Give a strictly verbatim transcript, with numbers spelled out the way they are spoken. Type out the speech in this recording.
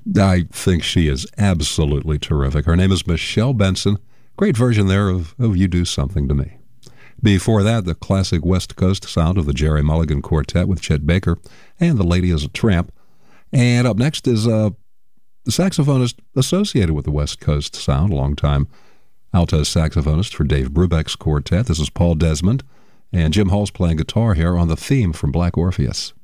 I think she is absolutely terrific. Her name is Michelle Benson. Great version there of, of You Do Something to Me. Before that, the classic West Coast sound of the Jerry Mulligan Quartet with Chet Baker and The Lady is a Tramp. And up next is uh, the saxophonist associated with the West Coast sound, a longtime alto saxophonist for Dave Brubeck's quartet. This is Paul Desmond, and Jim Hall's playing guitar here on the theme from Black Orpheus.